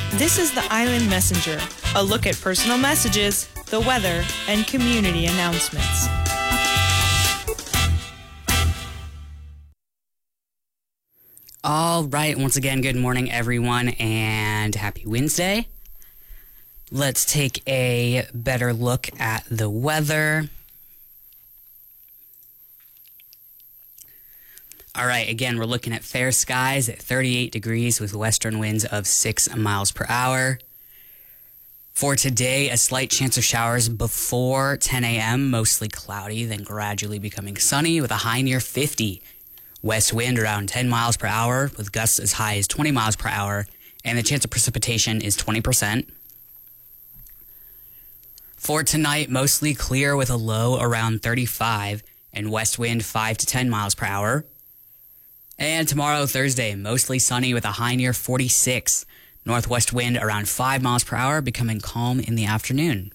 This is the Island Messenger, a look at personal messages, the weather, and community announcements. All right, once again, good morning, everyone, and happy Wednesday. Let's take a better look at the weather. All right, again, we're looking at fair skies at 38 degrees with western winds of 6 miles per hour. For today, a slight chance of showers before 10 a.m., mostly cloudy, then gradually becoming sunny with a high near 50. West wind around 10 miles per hour with gusts as high as 20 miles per hour, and the chance of precipitation is 20%. For tonight, mostly clear with a low around 35 and west wind 5 to 10 miles per hour. And tomorrow, Thursday, mostly sunny with a high near 46. Northwest wind around 5 miles per hour, becoming calm in the afternoon.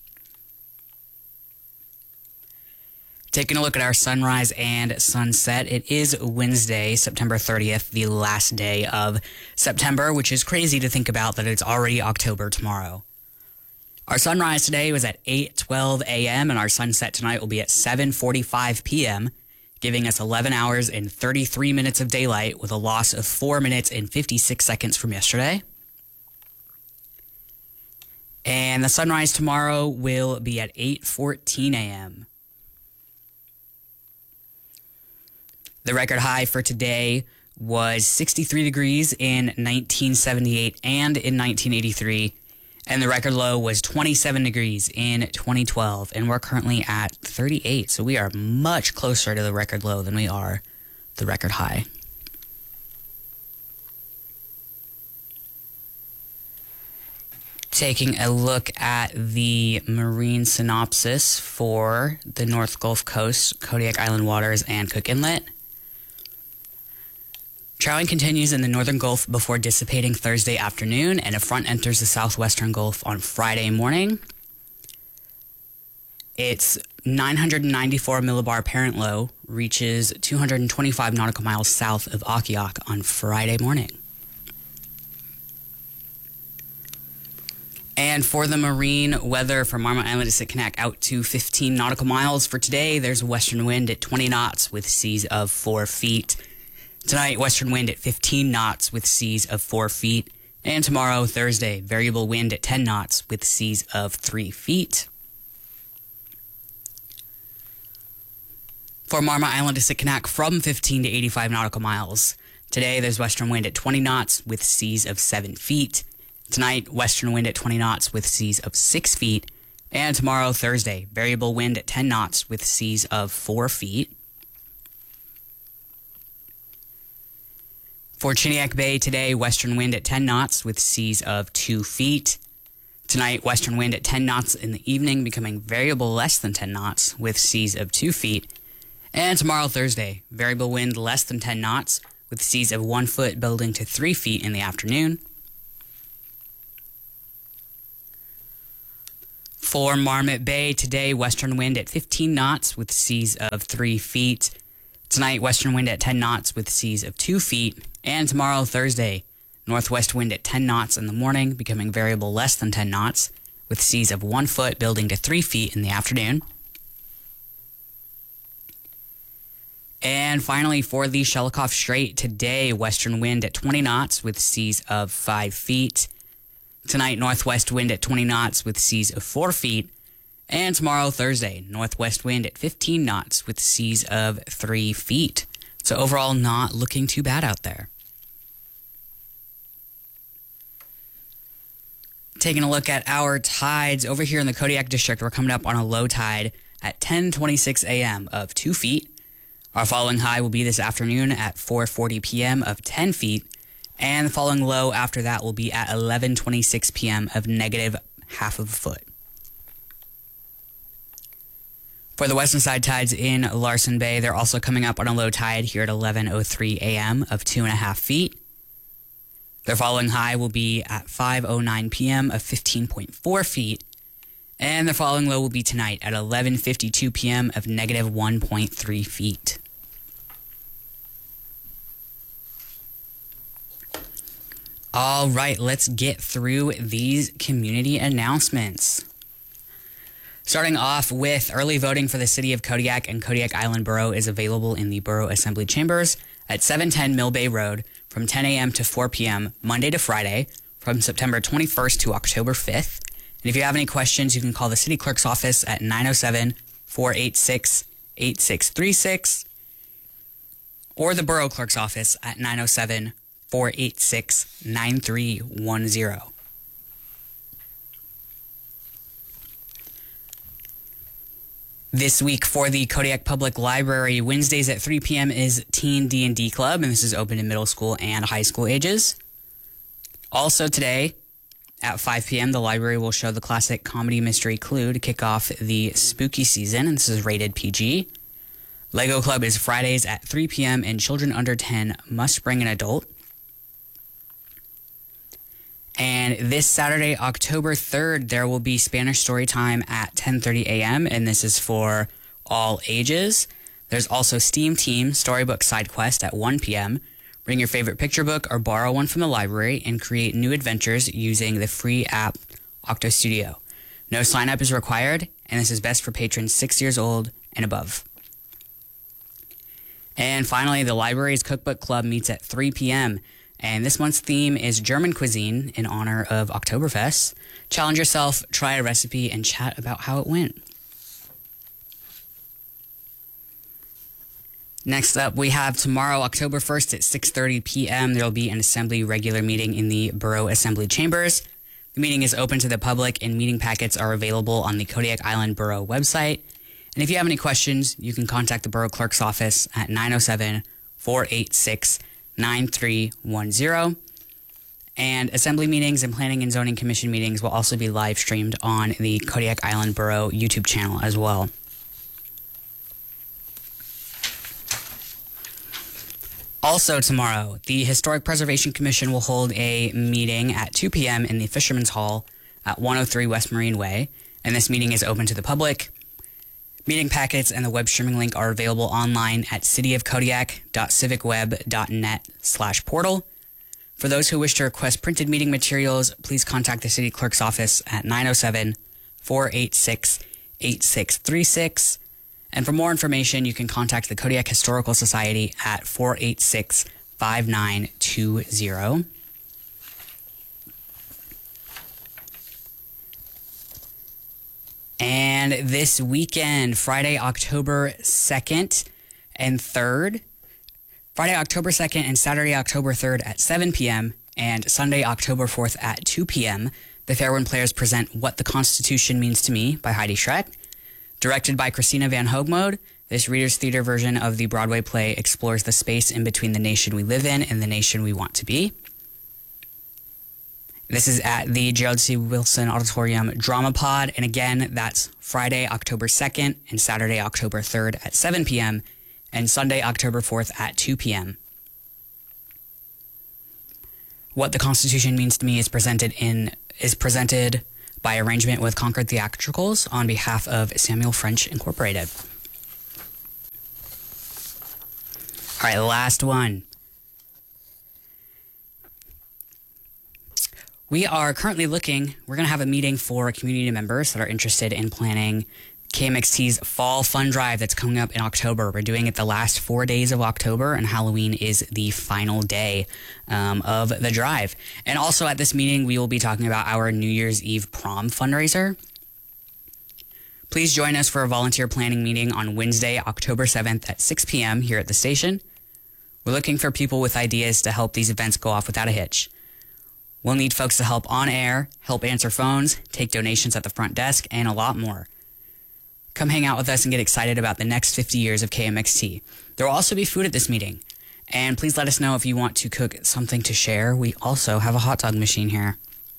Taking a look at our sunrise and sunset, it is Wednesday, September 30th, the last day of September, which is crazy to think about that it's already October tomorrow. Our sunrise today was at 8:12 a.m. and our sunset tonight will be at 7:45 p.m., giving us 11 hours and 33 minutes of daylight with a loss of 4 minutes and 56 seconds from yesterday. And the sunrise tomorrow will be at 8:14 a.m. The record high for today was 63 degrees in 1978 and in 1983, and the record low was 27 degrees in 2012, and we're currently at 38, so we are much closer to the record low than we are the record high. Taking a look at the marine synopsis for the North Gulf Coast, Kodiak Island waters, and Cook Inlet. Trowing continues in the northern Gulf before dissipating Thursday afternoon, and a front enters the southwestern Gulf on Friday morning. Its 994 millibar parent low reaches 225 nautical miles south of Akiak on Friday morning. And for the marine weather for Marmot Island to Sitkinak out to 15 nautical miles for today, there's a western wind at 20 knots with seas of 4 feet. Tonight, western wind at 15 knots with seas of 4 feet. And tomorrow, Thursday, variable wind at 10 knots with seas of 3 feet. For Marmot Island to Sitkinak from 15 to 85 nautical miles. Today, there's western wind at 20 knots with seas of 7 feet. Tonight, western wind at 20 knots with seas of 6 feet. And tomorrow, Thursday, variable wind at 10 knots with seas of 4 feet. For Chiniak Bay today, western wind at 10 knots with seas of 2 feet. Tonight, western wind at 10 knots in the evening, becoming variable less than 10 knots with seas of 2 feet. And tomorrow, Thursday, variable wind less than 10 knots with seas of 1 foot building to 3 feet in the afternoon. For Marmot Bay today, western wind at 15 knots with seas of 3 feet. Tonight, western wind at 10 knots with seas of 2 feet. And tomorrow, Thursday, northwest wind at 10 knots in the morning, becoming variable less than 10 knots, with seas of 1 foot building to 3 feet in the afternoon. And finally, for the Shelikof Strait today, western wind at 20 knots with seas of 5 feet. Tonight, northwest wind at 20 knots with seas of 4 feet. And tomorrow, Thursday, northwest wind at 15 knots with seas of 3 feet. So overall, not looking too bad out there. Taking a look at our tides over here in the Kodiak District, we're coming up on a low tide at 10:26 a.m. of 2 feet. Our following high will be this afternoon at 4:40 p.m. of 10 feet. And the following low after that will be at 11:26 p.m. of negative half of a foot. For the western side tides in Larsen Bay, they're also coming up on a low tide here at 11:03 a.m. of 2.5 feet. Their following high will be at 5:09 p.m. of 15.4 feet. And their following low will be tonight at 11:52 p.m. of negative 1.3 feet. All right, let's get through these community announcements. Starting off with early voting for the City of Kodiak and Kodiak Island Borough is available in the Borough Assembly Chambers at 710 Mill Bay Road from 10 a.m. to 4 p.m. Monday to Friday from September 21st to October 5th. And if you have any questions, you can call the City Clerk's office at 907-486-8636 or the Borough Clerk's office at 907-486-9310. This week for the Kodiak Public Library, Wednesdays at 3 p.m. is Teen D&D Club, and this is open to middle school and high school ages. Also today at 5 p.m., the library will show the classic comedy mystery Clue to kick off the spooky season, and this is rated PG. Lego Club is Fridays at 3 p.m., and children under 10 must bring an adult. And this Saturday, October 3rd, there will be Spanish story time at 10:30 a.m., and this is for all ages. There's also STEAM Team Storybook Side Quest at 1 p.m. Bring your favorite picture book or borrow one from the library and create new adventures using the free app Octo Studio. No sign up is required, and this is best for patrons 6 years old and above. And finally, the library's Cookbook Club meets at 3 p.m., and this month's theme is German cuisine in honor of Oktoberfest. Challenge yourself, try a recipe, and chat about how it went. Next up, we have tomorrow, October 1st at 6:30 p.m. There will be an assembly regular meeting in the Borough Assembly Chambers. The meeting is open to the public, and meeting packets are available on the Kodiak Island Borough website. And if you have any questions, you can contact the Borough Clerk's office at 907-486-9310. And assembly meetings and planning and zoning commission meetings will also be live streamed on the Kodiak Island Borough YouTube channel as well. Also tomorrow, the Historic Preservation Commission will hold a meeting at 2 p.m. in the Fisherman's Hall at 103 West Marine Way, and this meeting is open to the public. Meeting packets and the web streaming link are available online at cityofkodiak.civicweb.net/portal. For those who wish to request printed meeting materials, please contact the City Clerk's office at 907-486-8636. And for more information, you can contact the Kodiak Historical Society at 486-5920. And this weekend, Friday, October 2nd and 3rd, Friday, October 2nd and Saturday, October 3rd at 7 p.m. and Sunday, October 4th at 2 p.m., the Fairwind Players present What the Constitution Means to Me by Heidi Schreck. Directed by Christina Van Hoogmode, this Reader's Theater version of the Broadway play explores the space in between the nation we live in and the nation we want to be. This is at the Gerald C. Wilson Auditorium Drama Pod, and again, that's Friday, October 2nd and Saturday, October 3rd at 7 p.m. and Sunday, October 4th at 2 p.m. What the Constitution Means to Me is presented by arrangement with Concord Theatricals on behalf of Samuel French Incorporated. All right, last one. We are currently we're going to have a meeting for community members that are interested in planning KMXT's Fall Fun Drive that's coming up in October. We're doing it the last 4 days of October, and Halloween is the final day of the drive. And also at this meeting, we will be talking about our New Year's Eve prom fundraiser. Please join us for a volunteer planning meeting on Wednesday, October 7th at 6 p.m. here at the station. We're looking for people with ideas to help these events go off without a hitch. We'll need folks to help on air, help answer phones, take donations at the front desk, and a lot more. Come hang out with us and get excited about the next 50 years of KMXT. There will also be food at this meeting. And please let us know if you want to cook something to share. We also have a hot dog machine here.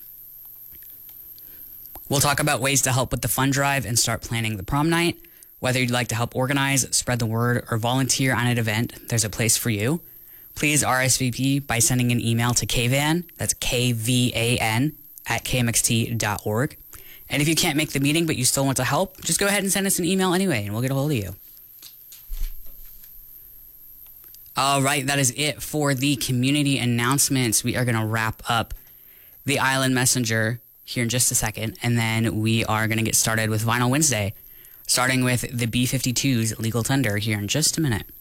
We'll talk about ways to help with the fun drive and start planning the prom night. Whether you'd like to help organize, spread the word, or volunteer on an event, there's a place for you. Please RSVP by sending an email to KVAN, that's KVAN, at kmxt.org. And if you can't make the meeting but you still want to help, just go ahead and send us an email anyway, and we'll get a hold of you. All right, that is it for the community announcements. We are going to wrap up the Island Messenger here in just a second, and then we are going to get started with Vinyl Wednesday, starting with the B-52's Legal Tender here in just a minute.